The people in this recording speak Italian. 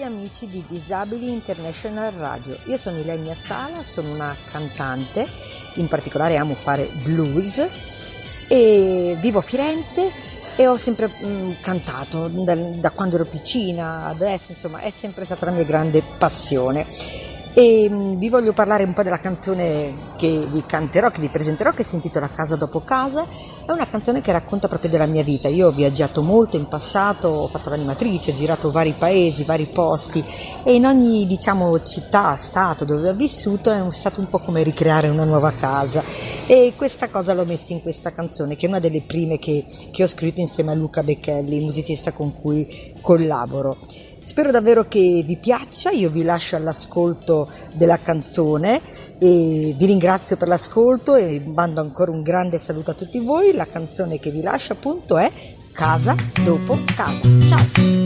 amici di Disabili International Radio. Io sono Ilenia Sala, sono una cantante, in particolare amo fare blues e vivo a Firenze e ho sempre cantato da quando ero piccina, adesso insomma è sempre stata la mia grande passione. E vi voglio parlare un po' della canzone che vi canterò, che vi presenterò, che si intitola Casa dopo casa. È una canzone che racconta proprio della mia vita. Io ho viaggiato molto in passato, ho fatto l'animatrice, ho girato vari paesi, vari posti e in ogni città, stato dove ho vissuto è stato un po' come ricreare una nuova casa. E questa cosa l'ho messa in questa canzone, che è una delle prime che ho scritto insieme a Luca Becchelli, il musicista con cui collaboro. Spero davvero che vi piaccia, io vi lascio all'ascolto della canzone e vi ringrazio per l'ascolto e mando ancora un grande saluto a tutti voi. La canzone che vi lascio appunto è Casa dopo casa. Ciao!